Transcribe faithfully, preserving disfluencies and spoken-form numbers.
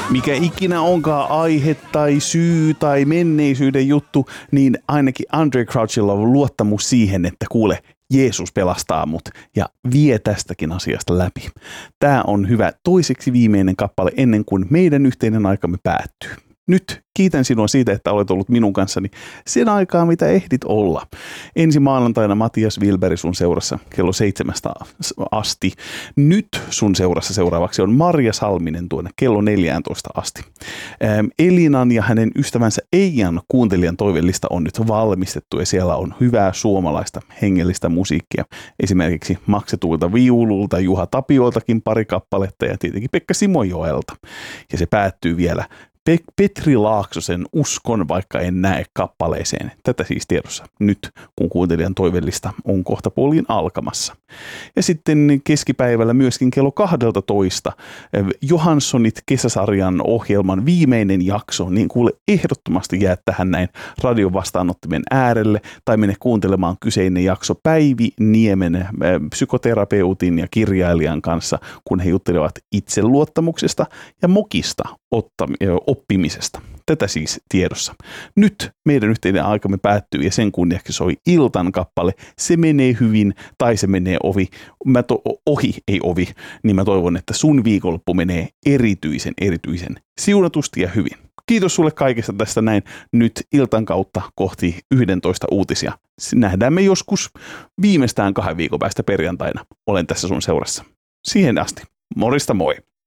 Mikä ikinä onkaan aihe tai syy tai menneisyyden juttu, niin ainakin Andraé Crouchilla on luottamus siihen, että kuule, Jeesus pelastaa mut ja vie tästäkin asiasta läpi. Tämä on hyvä toiseksi viimeinen kappale ennen kuin meidän yhteinen aikamme päättyy. Nyt kiitän sinua siitä, että olet ollut minun kanssani sen aikaa, mitä ehdit olla. Ensi maanantaina Matias Wilberi sun seurassa kello seitsemästä asti. Nyt sun seurassa seuraavaksi on Marja Salminen tuonne kello neljätoista asti. Ähm, Elinan ja hänen ystävänsä Eijan kuuntelijan toivellista on nyt valmistettu ja siellä on hyvää suomalaista hengellistä musiikkia. Esimerkiksi Maksetuilta viululta, Juha Tapioltakin pari kappaletta ja tietenkin Pekka Simojoelta. Ja se päättyy vielä Petri Laaksosen Uskon, vaikka en näe kappaleeseen. Tätä siis tiedossa nyt, kun kuuntelijan toivellista on kohta puoliin alkamassa. Ja sitten keskipäivällä myöskin kello kaksitoista Johanssonit kesäsarjan ohjelman viimeinen jakso, niin kuule ehdottomasti jää tähän näin radion vastaanottimen äärelle tai mene kuuntelemaan kyseinen jakso Päivi Niemen psykoterapeutin ja kirjailijan kanssa, kun he juttelevat itseluottamuksesta ja mokista oppimisesta. Tätä siis tiedossa. Nyt meidän yhteinen aikamme päättyy ja sen kunniaksi soi Iltan kappale Se menee hyvin tai se menee ohi. Mä to- ohi, ei ovi. Niin mä toivon, että sun viikonloppu menee erityisen, erityisen siunatusti ja hyvin. Kiitos sulle kaikesta tästä näin nyt Iltan kautta kohti yksitoista uutisia. Nähdään me joskus viimeistään kahden viikon päästä perjantaina. Olen tässä sun seurassa. Siihen asti. Morista moi!